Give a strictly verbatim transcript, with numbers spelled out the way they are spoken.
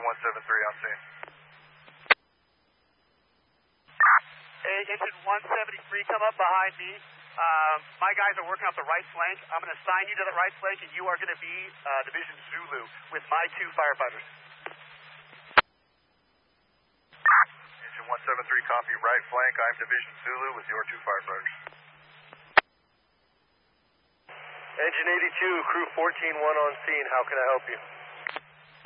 one seven three on scene. Hey, engine one seventy-three, come up behind me. Um, my guys are working off the right flank. I'm going to assign you to the right flank, and you are going to be uh, Division Zulu with my two firefighters. Engine one seven three, copy right flank. I'm Division Zulu with your two firefighters. Engine eighty-two, crew fourteen one on scene. How can I help you?